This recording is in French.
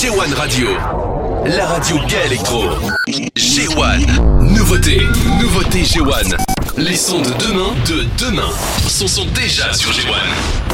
G1 Radio, la radio gay électro. G1, nouveauté G1. Les sons de demain sont déjà sur G1.